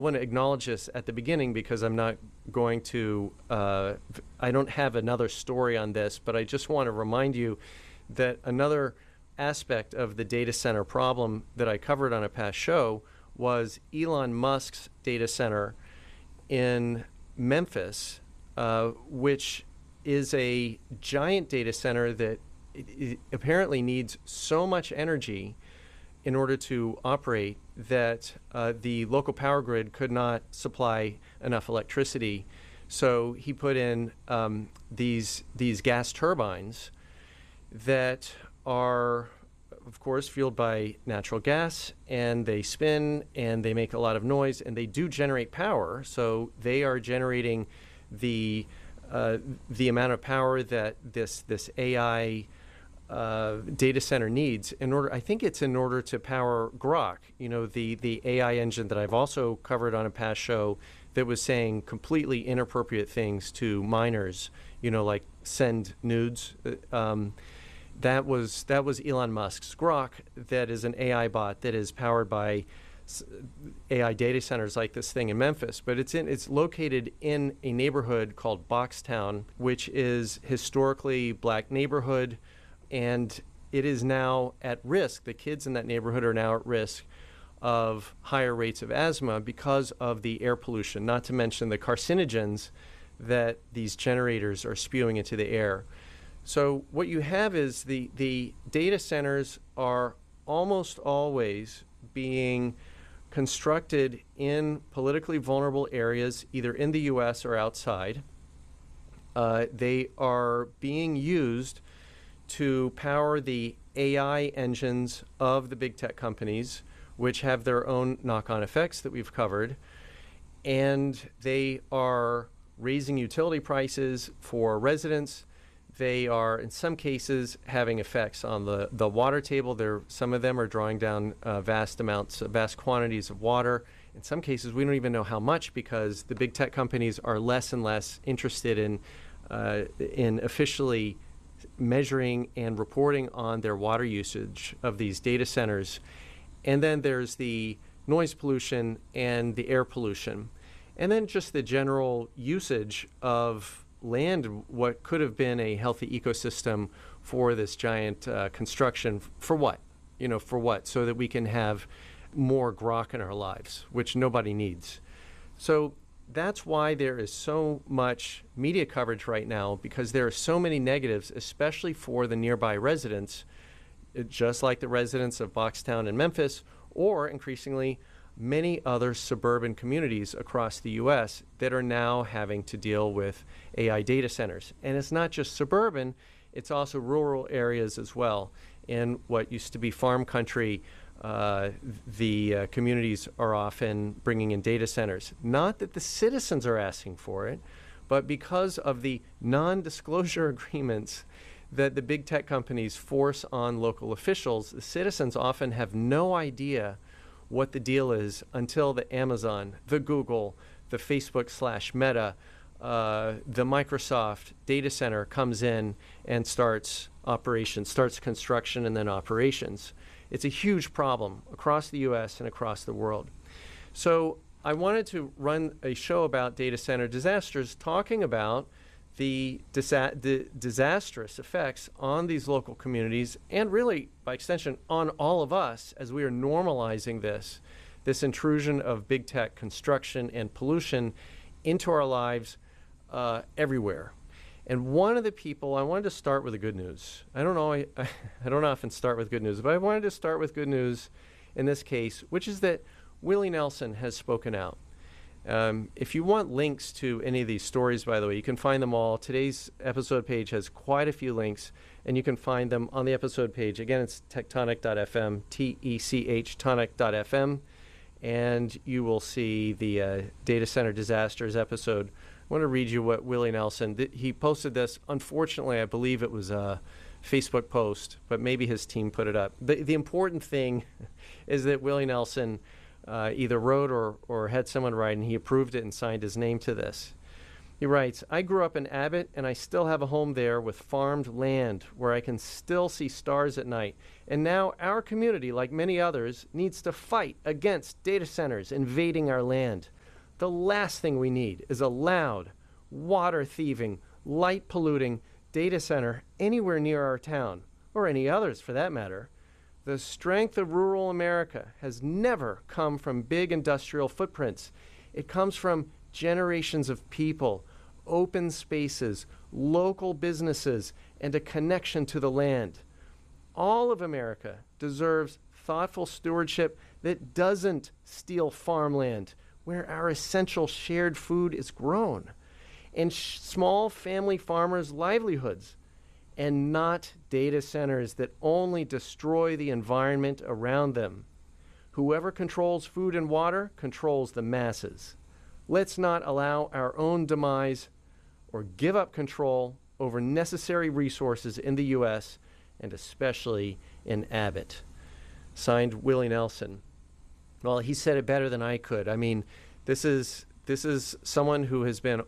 want to acknowledge this at the beginning because I'm not going to, I don't have another story on this, but I just want to remind you that another aspect of the data center problem that I covered on a past show was Elon Musk's data center in Memphis, which is a giant data center that it apparently needs so much energy in order to operate that the local power grid could not supply enough electricity. So he put in these gas turbines that are, of course, fueled by natural gas, and they spin and they make a lot of noise, and they do generate power. So they are generating the amount of power that this AI data center needs in order. I think it's in order to power Grok, the AI engine that I've also covered on a past show that was saying completely inappropriate things to minors, like send nudes. That was Elon Musk's Grok. That is an AI bot that is powered by AI data centers like this thing in Memphis, but it's located in a neighborhood called Boxtown, which is historically black neighborhood. And it is now at risk. The kids in that neighborhood are now at risk of higher rates of asthma because of the air pollution, not to mention the carcinogens that these generators are spewing into the air. So what you have is the data centers are almost always being constructed in politically vulnerable areas, either in the U.S. or outside. They are being used to power the AI engines of the big tech companies, which have their own knock-on effects that we've covered. And they are raising utility prices for residents. They are, in some cases, having effects on the water table. Some of them are drawing down vast quantities of water. In some cases, we don't even know how much because the big tech companies are less and less interested in officially measuring and reporting on their water usage of these data centers. And then there's the noise pollution and the air pollution. And then just the general usage of land, what could have been a healthy ecosystem for this giant construction. For what? For what? So that we can have more grok in our lives, which nobody needs. So that's why there is so much media coverage right now, because there are so many negatives, especially for the nearby residents, just like the residents of Boxtown and Memphis, or increasingly many other suburban communities across the U.S. that are now having to deal with AI data centers. And it's not just suburban, it's also rural areas as well. In what used to be farm country, the communities are often bringing in data centers. Not that the citizens are asking for it, but because of the non-disclosure agreements that the big tech companies force on local officials, the citizens often have no idea what the deal is until the Amazon, the Google, the Facebook/Meta, the Microsoft data center comes in and starts construction and then operations. It's a huge problem across the U.S. and across the world. So I wanted to run a show about data center disasters, talking about the disastrous effects on these local communities and really, by extension, on all of us as we are normalizing this intrusion of big tech construction and pollution into our lives everywhere. And one of the people, I wanted to start with the good news. I don't often start with good news, but I wanted to start with good news in this case, which is that Willie Nelson has spoken out. If you want links to any of these stories, by the way, you can find them all. Today's episode page has quite a few links, and you can find them on the episode page. Again, it's techtonic.fm, T-E-C-H, tonic.fm, and you will see the Data Center Disasters episode. I want to read you what Willie Nelson, he posted this. Unfortunately, I believe it was a Facebook post, but maybe his team put it up. The important thing is that Willie Nelson either wrote or had someone write, and he approved it and signed his name to this. He writes, I grew up in Abbott, and I still have a home there with farmed land where I can still see stars at night. And now our community, like many others, needs to fight against data centers invading our land. The last thing we need is a loud, water-thieving, light-polluting data center anywhere near our town, or any others for that matter. The strength of rural America has never come from big industrial footprints. It comes from generations of people, open spaces, local businesses, and a connection to the land. All of America deserves thoughtful stewardship that doesn't steal farmland where our essential shared food is grown, and small family farmers' livelihoods, and not data centers that only destroy the environment around them. Whoever controls food and water controls the masses. Let's not allow our own demise or give up control over necessary resources in the U.S. and especially in Abbott. Signed, Willie Nelson. Well, he said it better than I could. I mean, this is someone who has been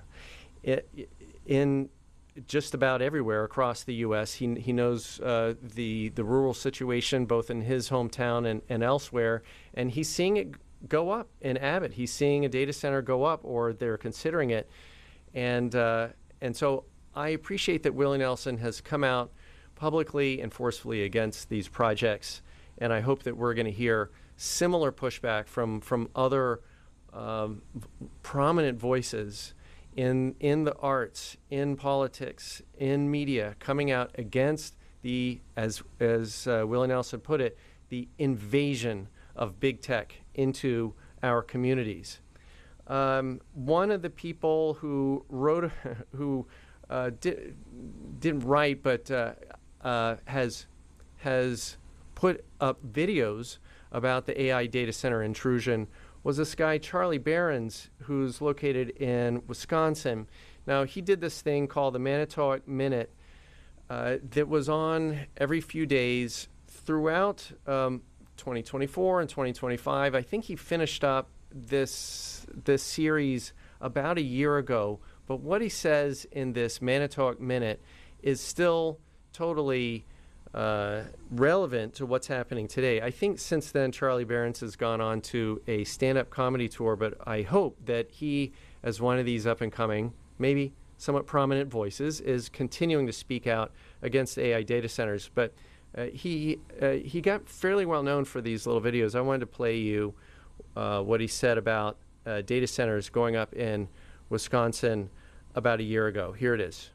in just about everywhere across the U.S. He knows the rural situation both in his hometown and elsewhere, and he's seeing it go up in Abbott. He's seeing a data center go up, or they're considering it, and so I appreciate that Willie Nelson has come out publicly and forcefully against these projects, and I hope that we're going to hear similar pushback from other prominent voices in the arts, in politics, in media, coming out against the, as Willie Nelson put it, the invasion of big tech into our communities. One of the people who wrote, didn't write, but has put up videos about the AI data center intrusion was this guy, Charlie Behrens, who's located in Wisconsin. Now, he did this thing called the Manitowoc Minute that was on every few days throughout 2024 and 2025. I think he finished up this series about a year ago, but what he says in this Manitowoc Minute is still totally relevant to what's happening today. I think since then Charlie Behrens has gone on to a stand-up comedy tour, but I hope that he, as one of these up-and-coming, maybe somewhat prominent voices, is continuing to speak out against AI data centers. But he got fairly well known for these little videos. I wanted to play you what he said about data centers going up in Wisconsin about a year ago. Here it is.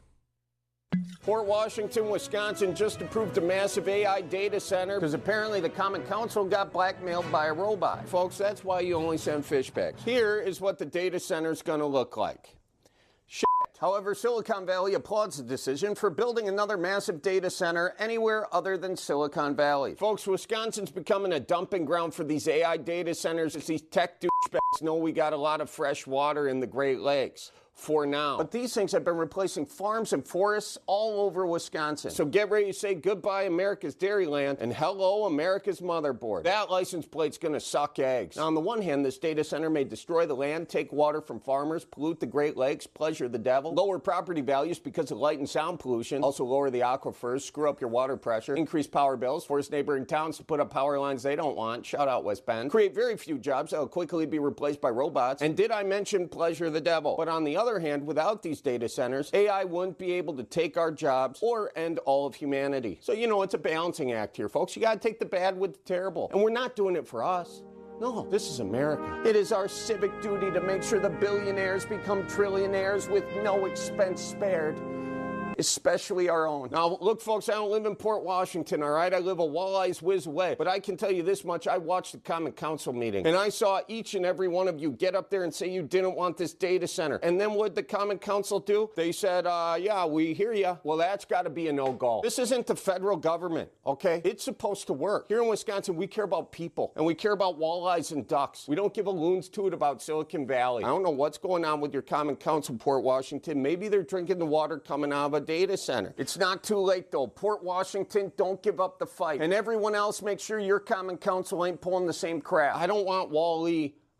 Port Washington, Wisconsin just approved a massive AI data center because apparently the Common Council got blackmailed by a robot. Folks, that's why you only send fish bags. Here is what the data center is going to look like. Shit. However, Silicon Valley applauds the decision for building another massive data center anywhere other than Silicon Valley. Folks, Wisconsin's becoming a dumping ground for these AI data centers as these tech douchebags know we got a lot of fresh water in the Great Lakes. For now. But these things have been replacing farms and forests all over Wisconsin. So get ready to say goodbye America's Dairyland and hello America's motherboard. That license plate's gonna suck eggs. Now on the one hand, this data center may destroy the land, take water from farmers, pollute the Great Lakes, pleasure the devil, lower property values because of light and sound pollution, also lower the aquifers, screw up your water pressure, increase power bills, force neighboring towns to put up power lines they don't want, shout out West Bend, create very few jobs that will quickly be replaced by robots, and did I mention pleasure the devil? But on the other hand, without these data centers, AI wouldn't be able to take our jobs or end all of humanity. So, you know, it's a balancing act here, folks. You got to take the bad with the terrible. And we're not doing it for us. No, this is America. It is our civic duty to make sure the billionaires become trillionaires with no expense spared. Especially our own. Now, look, folks, I don't live in Port Washington, all right? I live a walleyes whiz away. But I can tell you this much. I watched the Common Council meeting, and I saw each and every one of you get up there and say you didn't want this data center. And then what did the Common Council do? They said, yeah, we hear you. Well, that's got to be a no-go. This isn't the federal government, okay? It's supposed to work. Here in Wisconsin, we care about people, and we care about walleyes and ducks. We don't give a loon's toot about Silicon Valley. I don't know what's going on with your Common Council, Port Washington. Maybe they're drinking the water coming out of a data center. It's not too late, though. Port Washington, don't give up the fight. And everyone else, make sure your Common Council ain't pulling the same crap. I don't want Wall-E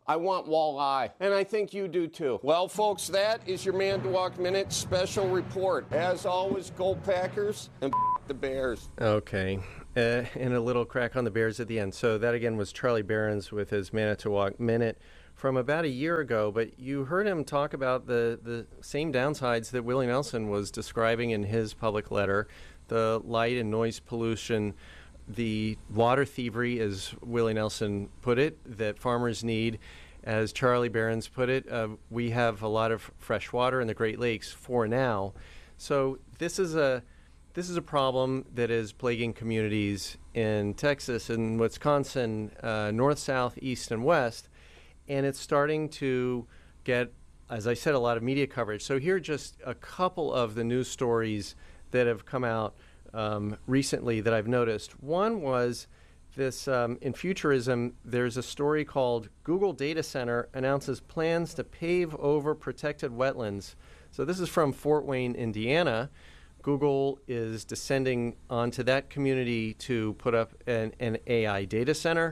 I want walleye, and I think you do too. Well, folks, that is your Man-to-Walk Minute special report. As always, go Packers and the Bears. Okay. And a little crack on the Bears at the end. So that again was Charlie Berens with his Man-to-Walk Minute from about a year ago. But you heard him talk about the same downsides that Willie Nelson was describing in his public letter, the light and noise pollution, the water thievery, as Willie Nelson put it, that farmers need. As Charlie Berens put it, we have a lot of fresh water in the Great Lakes for now. So this is a problem that is plaguing communities in Texas and Wisconsin, north, south, east, and west, and it's starting to get, as I said, a lot of media coverage. So here are just a couple of the news stories that have come out recently that I've noticed. One was this, in Futurism, there's a story called Google Data Center Announces Plans to Pave Over Protected Wetlands. So this is from Fort Wayne, Indiana. Google is descending onto that community to put up an AI data center.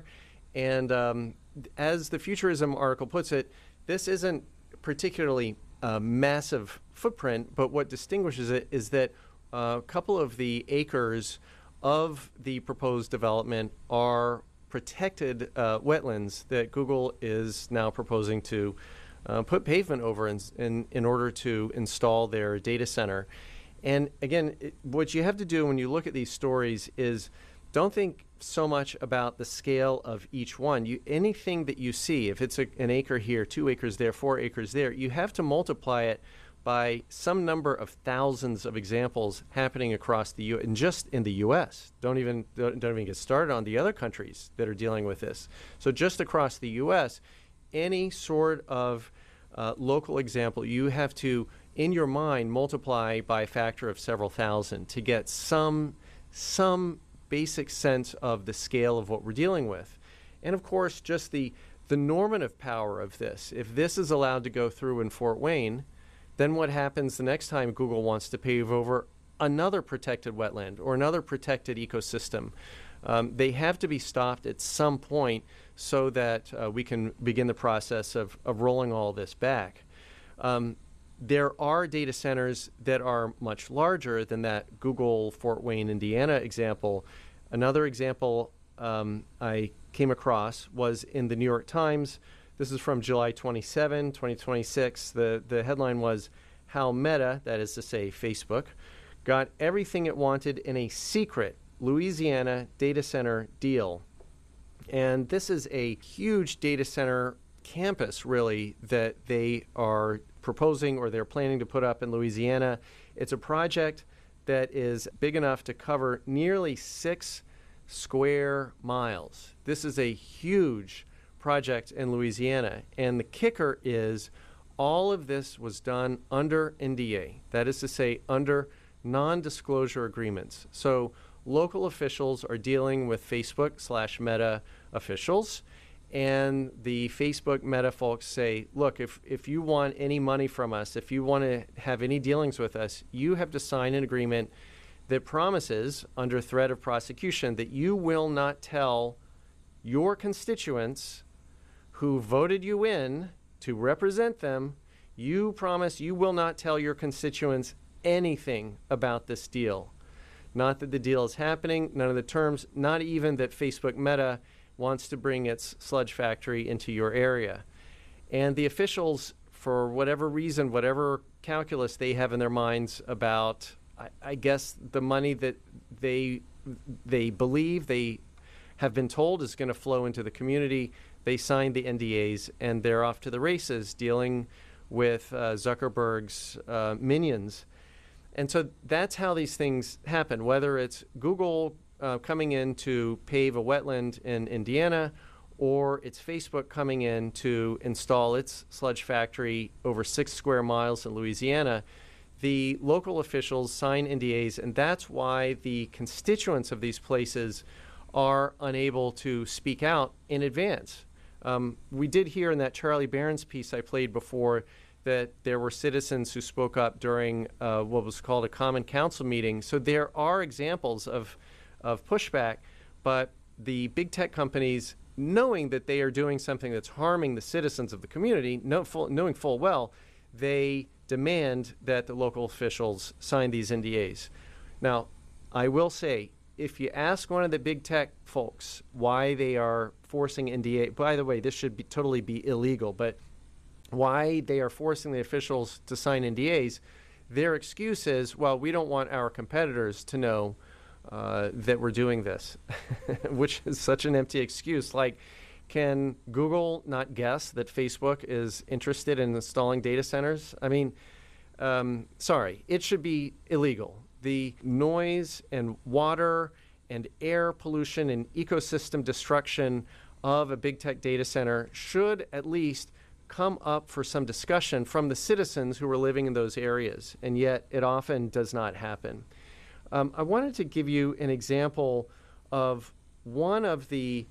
And as the Futurism article puts it, this isn't particularly a massive footprint, but what distinguishes it is that a couple of the acres of the proposed development are protected wetlands that Google is now proposing to put pavement over in order to install their data center. And again, what you have to do when you look at these stories is don't think so much about the scale of each one. Anything that you see, if it's an acre here, 2 acres there, 4 acres there, you have to multiply it by some number of thousands of examples happening across the U.S. and just in the U.S. Don't even get started on the other countries that are dealing with this. So just across the U.S., any sort of local example, you have to, in your mind, multiply by a factor of several thousand to get some basic sense of the scale of what we're dealing with. And of course, just the normative power of this. If this is allowed to go through in Fort Wayne, then what happens the next time Google wants to pave over another protected wetland or another protected ecosystem? They have to be stopped at some point so that we can begin the process of rolling all this back. There are data centers that are much larger than that Google Fort Wayne, Indiana example. Another example I came across was in the New York Times. This is from July 27, 2026. The headline was, How Meta, that is to say Facebook, got everything it wanted in a secret Louisiana data center deal. And this is a huge data center campus, really, that they are proposing or they're planning to put up in Louisiana. It's a project that is big enough to cover nearly 6 square miles. This is a huge project in Louisiana. And the kicker is all of this was done under NDA. That is to say, under non-disclosure agreements. So local officials are dealing with Facebook/Meta officials. And the Facebook Meta folks say, look, if you want any money from us, if you want to have any dealings with us, you have to sign an agreement that promises, under threat of prosecution, that you will not tell your constituents who voted you in to represent them, you promise you will not tell your constituents anything about this deal. Not that the deal is happening, none of the terms, not even that Facebook Meta wants to bring its sludge factory into your area. And the officials, for whatever reason, whatever calculus they have in their minds about, I guess, the money that they believe they have been told is going to flow into the community, they signed the NDAs and they're off to the races dealing with Zuckerberg's minions. And so that's how these things happen, whether it's Google coming in to pave a wetland in Indiana, or it's Facebook coming in to install its sludge factory over 6 square miles in Louisiana. The local officials sign NDAs, and that's why the constituents of these places are unable to speak out in advance. We did hear in that Charlie Berens piece I played before that there were citizens who spoke up during what was called a common council meeting. So there are examples of pushback, but the big tech companies knowing that they are doing something that's harming the citizens of the community, knowing full well, they demand that the local officials sign these NDAs. Now, I will say, if you ask one of the big tech folks why they are forcing NDA, by the way, this should totally be illegal, but why they are forcing the officials to sign NDAs, their excuse is, well, we don't want our competitors to know that we're doing this, which is such an empty excuse. Like, can Google not guess that Facebook is interested in installing data centers? I mean, sorry, it should be illegal. The noise and water and air pollution and ecosystem destruction of a big tech data center should at least come up for some discussion from the citizens who are living in those areas, and yet it often does not happen. I wanted to give you an example of one of the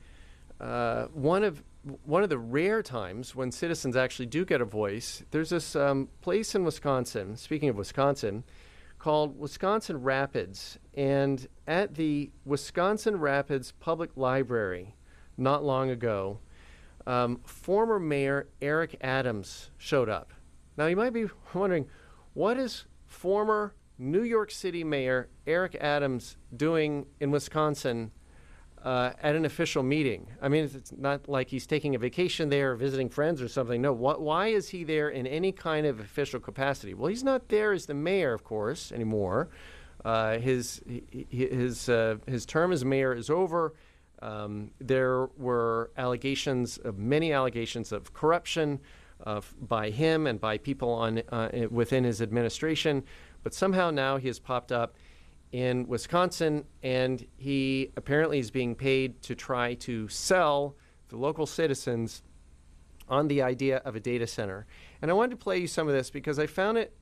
rare times when citizens actually do get a voice. There's this place in Wisconsin, speaking of Wisconsin, called Wisconsin Rapids. And at the Wisconsin Rapids Public Library not long ago, former Mayor Eric Adams showed up. Now, you might be wondering, what is former New York City Mayor Eric Adams doing in Wisconsin at an official meeting? I mean, it's not like he's taking a vacation there or visiting friends or something. No, why is he there in any kind of official capacity? Well, he's not there as the mayor, of course, anymore. His term as mayor is over. There were many allegations of corruption by him and by people within his administration. But somehow now he has popped up in Wisconsin, and he apparently is being paid to try to sell the local citizens on the idea of a data center. And I wanted to play you some of this because I found it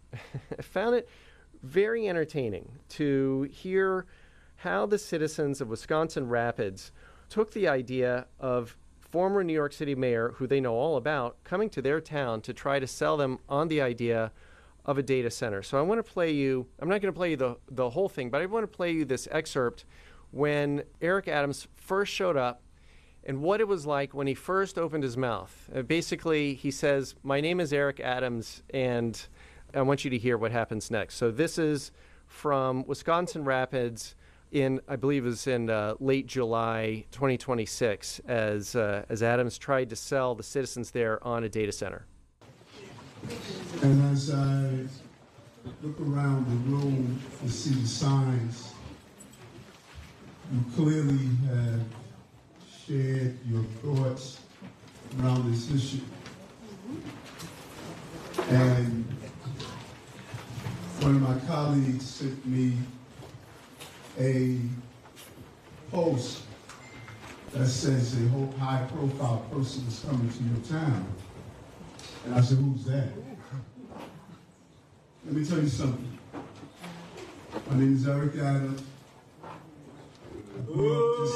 very entertaining to hear how the citizens of Wisconsin Rapids took the idea of former New York City mayor, who they know all about, coming to their town to try to sell them on the idea of a data center. So I want to play you, I'm not going to play you the whole thing, but I want to play you this excerpt when Eric Adams first showed up and what it was like when he first opened his mouth. Basically, he says, "My name is Eric Adams, and I want you to hear what happens next." So this is from Wisconsin Rapids I believe it was in late July 2026 as Adams tried to sell the citizens there on a data center. And as I look around the room and see the signs, you clearly have shared your thoughts around this issue. And one of my colleagues sent me a post that says a whole high-profile person is coming to your town. And I said, "Who's that?" Let me tell you something. My name is Eric Adams. I grew up just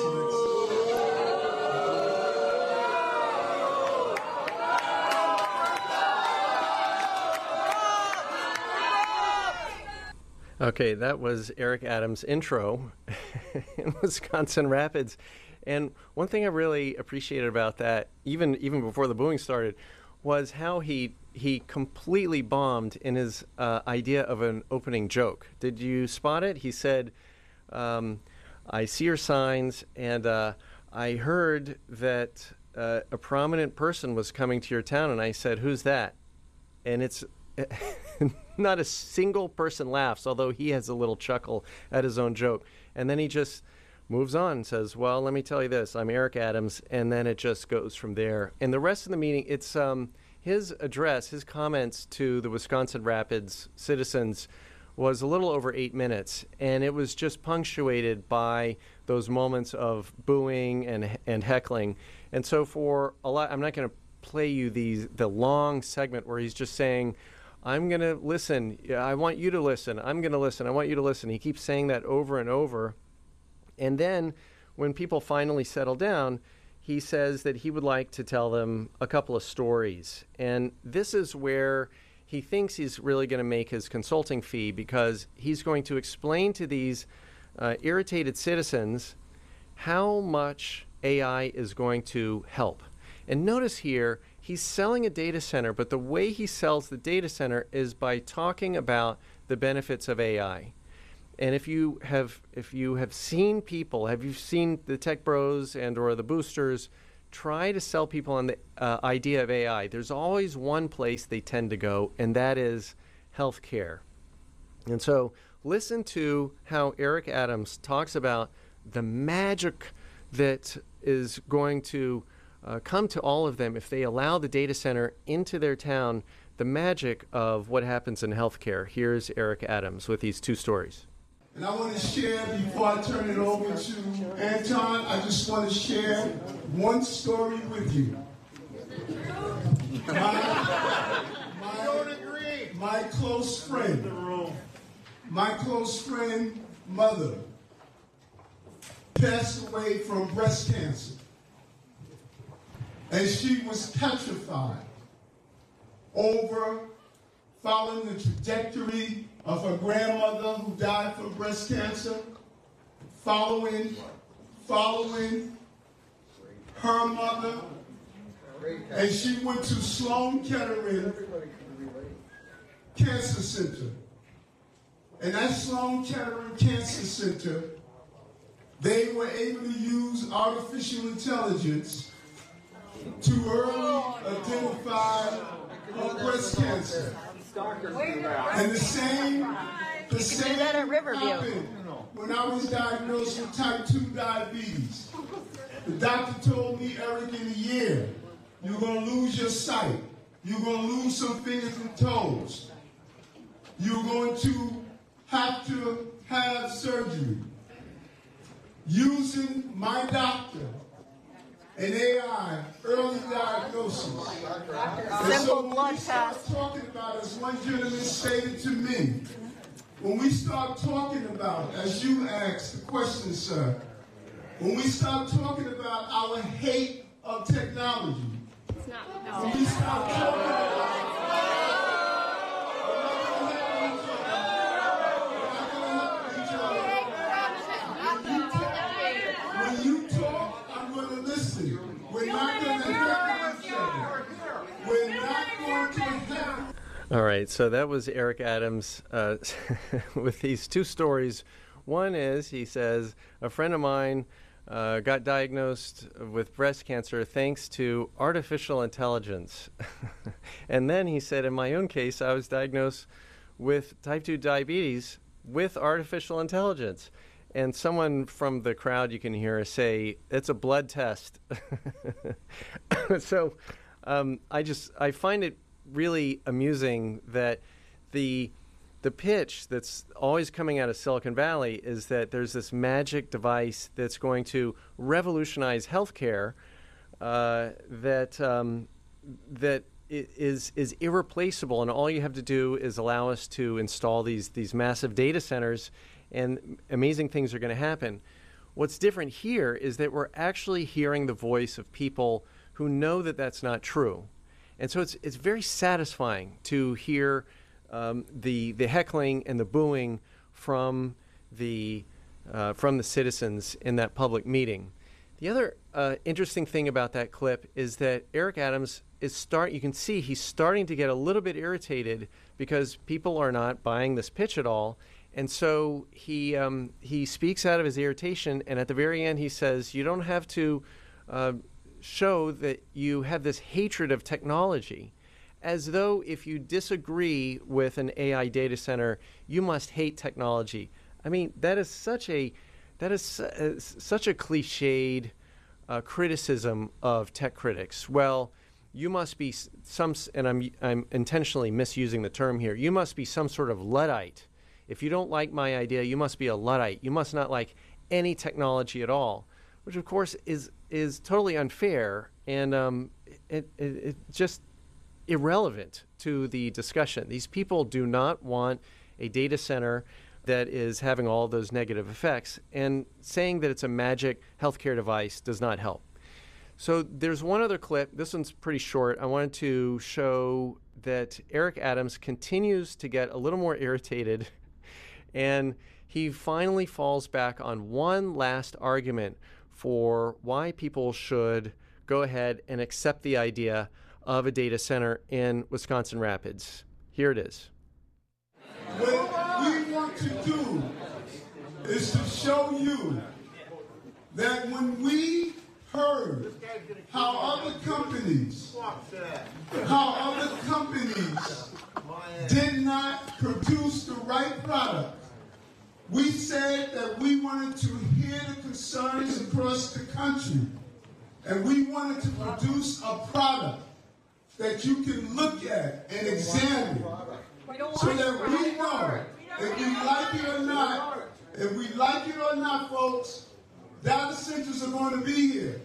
Okay, that was Eric Adams' intro in Wisconsin Rapids. And one thing I really appreciated about that, even before the booing started, was how he completely bombed in his idea of an opening joke. Did you spot it? He said, "I see your signs, and I heard that a prominent person was coming to your town," and I said, "Who's that?" And it's not a single person laughs, although he has a little chuckle at his own joke. And then he just moves on and says, "Well, let me tell you this, I'm Eric Adams," and then it just goes from there. And the rest of the meeting, it's his address, his comments to the Wisconsin Rapids citizens was a little over 8 minutes, and it was just punctuated by those moments of booing and heckling. And so for a lot, I'm not going to play you the long segment where he's just saying, "I'm going to listen. I want you to listen. I'm going to listen. I want you to listen." He keeps saying that over and over. And then when people finally settle down, he says that he would like to tell them a couple of stories. And this is where he thinks he's really going to make his consulting fee, because he's going to explain to these irritated citizens how much AI is going to help. And notice here, he's selling a data center, but the way he sells the data center is by talking about the benefits of AI. And if you have seen people, have you seen the tech bros and or the boosters try to sell people on the idea of AI? There's always one place they tend to go, and that is healthcare. And so listen to how Eric Adams talks about the magic that is going to come to all of them if they allow the data center into their town, the magic of what happens in healthcare. Here's Eric Adams with these two stories. And I want to share, before I turn it over to Anton, I just want to share one story with you. My close friend, mother, passed away from breast cancer. And she was petrified over following the trajectory of her grandmother who died from breast cancer, following her mother, and she went to Sloan Kettering Cancer Center. And at Sloan Kettering Cancer Center, they were able to use artificial intelligence to early identify her breast cancer. And the same happened when I was diagnosed with type 2 diabetes. The doctor told me, Eric, in a year, you're going to lose your sight. You're going to lose some fingers and toes. You're going to have surgery. Using my doctor, an AI, early diagnosis. Simple blood test. Talking about, as one gentleman stated to me, when we start talking about, as you asked the question, sir, when we start talking about our hate of technology, when we start talking about we're not going to help each other. We're not going to help. All right, so that was Eric Adams with these two stories. One is, he says, a friend of mine got diagnosed with breast cancer thanks to artificial intelligence. And then he said, in my own case, I was diagnosed with type 2 diabetes with artificial intelligence. And someone from the crowd you can hear say, it's a blood test. So I find it really amusing that the pitch that's always coming out of Silicon Valley is that there's this magic device that's going to revolutionize healthcare that is irreplaceable, and all you have to do is allow us to install these massive data centers, and amazing things are going to happen. What's different here is that we're actually hearing the voice of people who know that that's not true. And so it's very satisfying to hear the heckling and the booing from the citizens in that public meeting. The other interesting thing about that clip is that Eric Adams you can see he's starting to get a little bit irritated because people are not buying this pitch at all. And so he speaks out of his irritation, and at the very end he says, you don't have to show that you have this hatred of technology, as though if you disagree with an AI data center, you must hate technology. I mean, that is such a cliched criticism of tech critics. Well, you must be and I'm intentionally misusing the term here, you must be some sort of Luddite. If you don't like my idea, you must be a Luddite. You must not like any technology at all, which of course is totally unfair and it just irrelevant to the discussion. These people do not want a data center that is having all those negative effects, and saying that it's a magic healthcare device does not help. So there's one other clip. This one's pretty short. I wanted to show that Eric Adams continues to get a little more irritated, and he finally falls back on one last argument for why people should go ahead and accept the idea of a data center in Wisconsin Rapids. Here it is. What we want to do is to show you that when we heard how other companies did not produce the right product, we said that we wanted to hear the concerns across the country, and we wanted to produce a product that you can look at and examine so that we know if we like it or not. If we like it or not, folks, data centers are going to be here.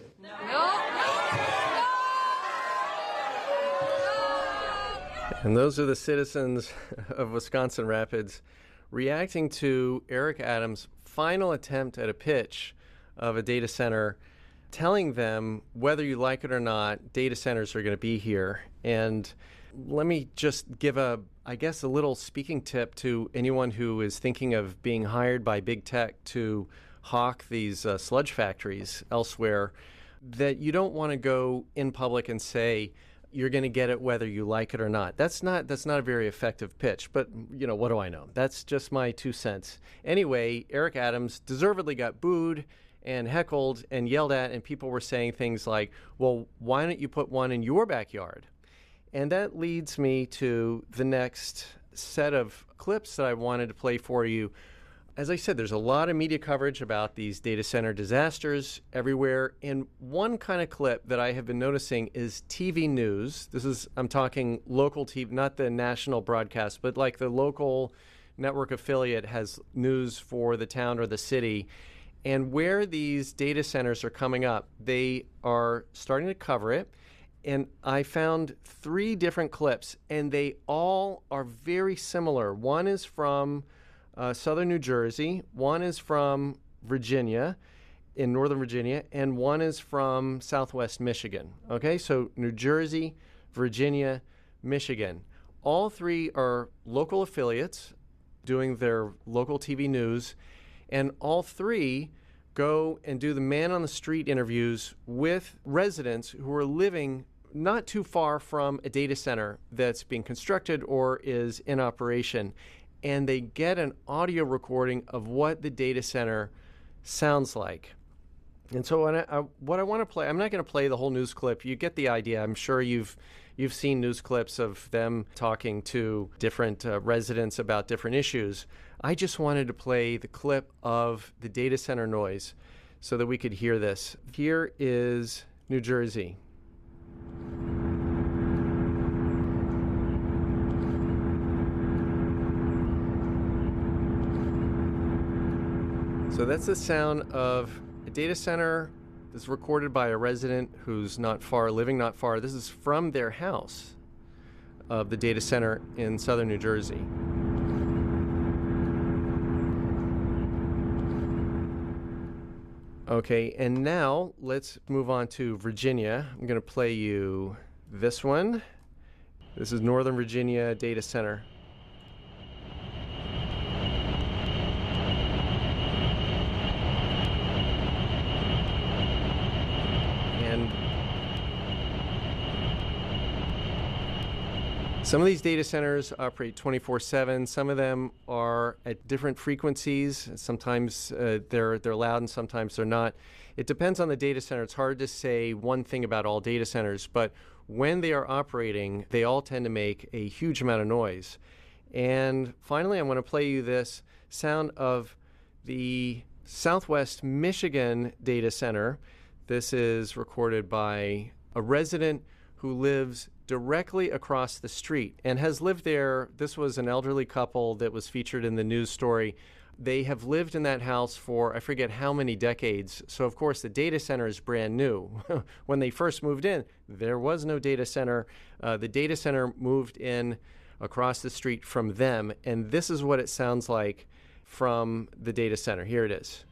And those are the citizens of Wisconsin Rapids reacting to Eric Adams' final attempt at a pitch of a data center, telling them whether you like it or not, data centers are going to be here. And let me just give a little speaking tip to anyone who is thinking of being hired by big tech to hawk these sludge factories elsewhere, that you don't want to go in public and say you're going to get it whether you like it or not. That's not a very effective pitch, but what do I know? That's just my 2 cents. Anyway, Eric Adams deservedly got booed and heckled and yelled at, and people were saying things like, well, why don't you put one in your backyard? And that leads me to the next set of clips that I wanted to play for you. As I said, there's a lot of media coverage about these data center disasters everywhere. And one kind of clip that I have been noticing is TV news. I'm talking local TV, not the national broadcast, but like the local network affiliate has news for the town or the city. And where these data centers are coming up, they are starting to cover it. And I found 3 different clips, and they all are very similar. One is from southern New Jersey, one is from Virginia, in northern Virginia, and one is from southwest Michigan. Okay, so New Jersey, Virginia, Michigan. All 3 are local affiliates doing their local TV news, and all 3 go and do the man-on-the-street interviews with residents who are living not too far from a data center that's being constructed or is in operation. And they get an audio recording of what the data center sounds like. And so what I want to play, I'm not going to play the whole news clip. You get the idea. I'm sure you've seen news clips of them talking to different residents about different issues. I just wanted to play the clip of the data center noise so that we could hear this. Here is New Jersey. So that's the sound of a data center that's recorded by a resident who's living not far. This is from their house of the data center in southern New Jersey. Okay, and now let's move on to Virginia. I'm going to play you this one. This is Northern Virginia Data Center. Some of these data centers operate 24/7. Some of them are at different frequencies. Sometimes they're loud and sometimes they're not. It depends on the data center. It's hard to say one thing about all data centers, but when they are operating, they all tend to make a huge amount of noise. And finally, I want to play you this sound of the Southwest Michigan data center. This is recorded by a resident who lives directly across the street and has lived there. This was an elderly couple that was featured in the news story. They have lived in that house for I forget how many decades. So, of course, the data center is brand new. When they first moved in, there was no data center. The data center moved in across the street from them, and this is what it sounds like from the data center. Here it is.